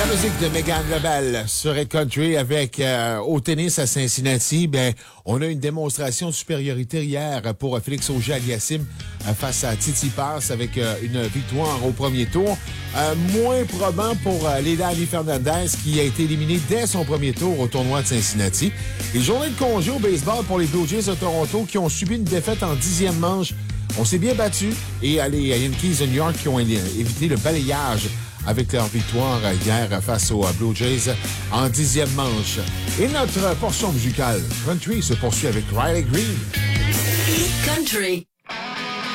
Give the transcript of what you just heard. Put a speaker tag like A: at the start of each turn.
A: Musique de Megan Rebel sur Red Country avec au tennis à Cincinnati. Ben, on a une démonstration de supériorité hier pour Félix Auger-Aliassime face à Tsitsipas avec une victoire au premier tour. Moins probant pour Leilani Fernandez qui a été éliminé dès son premier tour au tournoi de Cincinnati. Les journées de congé au baseball pour les Blue Jays de Toronto qui ont subi une défaite en 10e manche. On s'est bien battu et les Yankees de New York qui ont évité le balayage avec leur victoire hier face aux Blue Jays en 10e manche. Et notre portion musicale country se poursuit avec Riley Green.
B: Country.